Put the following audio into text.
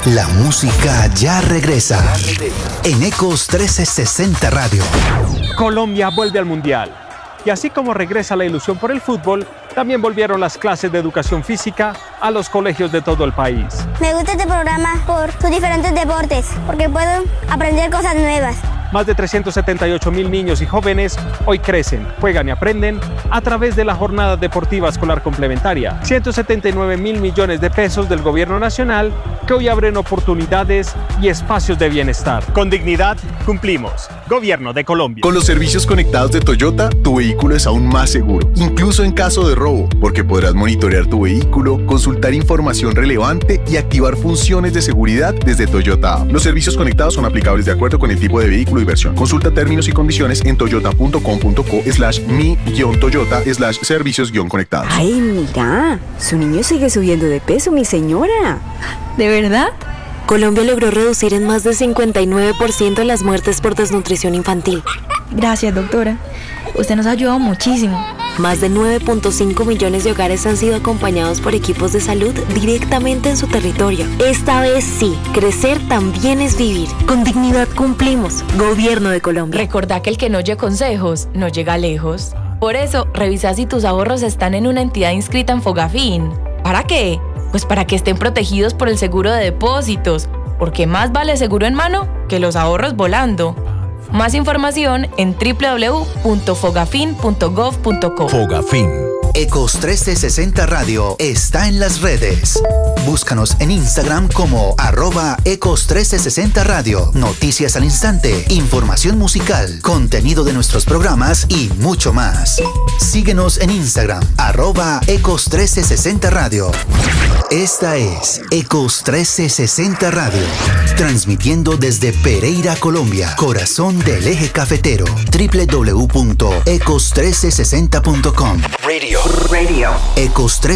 La música ya regresa en Ecos 1360 Radio. Colombia vuelve al Mundial. Y así como regresa la ilusión por el fútbol, también volvieron las clases de educación física a los colegios de todo el país. Me gusta este programa por sus diferentes deportes, porque puedo aprender cosas nuevas. Más de 378.000 niños y jóvenes hoy crecen, juegan y aprenden a través de la Jornada Deportiva Escolar Complementaria. 179.000 millones de pesos del Gobierno Nacional que hoy abren oportunidades y espacios de bienestar. Con dignidad cumplimos. Gobierno de Colombia. Con los servicios conectados de Toyota, tu vehículo es aún más seguro, incluso en caso de robo, porque podrás monitorear tu vehículo, consultar información relevante y activar funciones de seguridad desde Toyota App. Los servicios conectados son aplicables de acuerdo con el tipo de vehículo y versión. Consulta términos y condiciones en toyota.com.co/mi-toyota/servicios-conectados. Ay, mira, su niño sigue subiendo de peso, mi señora. ¿De verdad? Colombia logró reducir en más de 59% las muertes por desnutrición infantil. Gracias, doctora. Usted nos ha ayudado muchísimo. Más de 9.5 millones de hogares han sido acompañados por equipos de salud directamente en su territorio. Esta vez sí, crecer también es vivir. Con dignidad cumplimos. Gobierno de Colombia. Recordá que el que no oye consejos no llega lejos. Por eso, revisa si tus ahorros están en una entidad inscrita en Fogafín. ¿Para qué? Pues para que estén protegidos por el seguro de depósitos, porque más vale seguro en mano que los ahorros volando. Más información en www.fogafin.gov.co. Fogafín. Ecos 1360 Radio está en las redes. Búscanos en Instagram como @Ecos 1360 Radio. Noticias al instante, información musical, contenido de nuestros programas y mucho más. Síguenos en Instagram @Ecos 1360 Radio. Esta es Ecos 1360 Radio, transmitiendo desde Pereira, Colombia, corazón del eje cafetero. www.ecos1360.com. Radio. Ecos 1360.